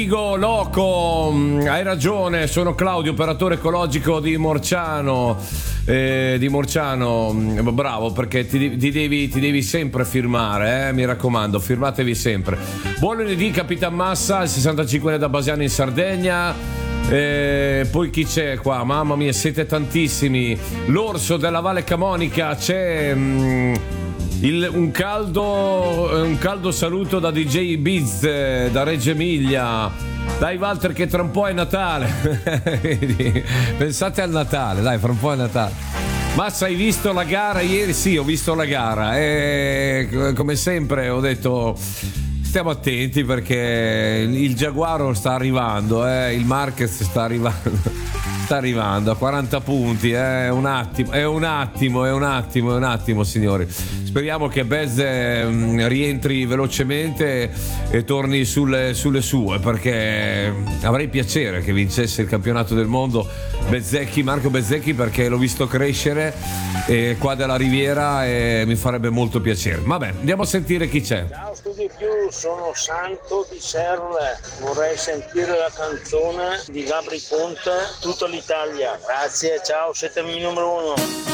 Loco, hai ragione, sono Claudio, operatore ecologico di Morciano. Bravo, perché ti devi sempre firmare, mi raccomando, firmatevi sempre. Buon lunedì, Capitan Massa, il 65 da Basiano in Sardegna. Poi chi c'è qua? Mamma mia, siete tantissimi. L'orso della Valle Camonica, c'è un caldo saluto da DJ Biz da Reggio Emilia. Dai Walter, che tra un po' è Natale. Pensate al Natale, dai, fra un po' è Natale. Massa, hai visto la gara ieri? Sì, ho visto la gara e come sempre ho detto stiamo attenti perché il Giaguaro sta arrivando, il Marquez sta arrivando a 40 punti, è un attimo, signori. Speriamo che Bez rientri velocemente e torni sulle sue, perché avrei piacere che vincesse il campionato del mondo Marco Bezzecchi, perché l'ho visto crescere qua della Riviera e mi farebbe molto piacere. Vabbè, andiamo a sentire chi c'è. Ciao Studi Più, sono Santo di Serle, vorrei sentire la canzone di Gabri Ponte, Tutta l'Italia. Grazie, ciao, siete il numero uno.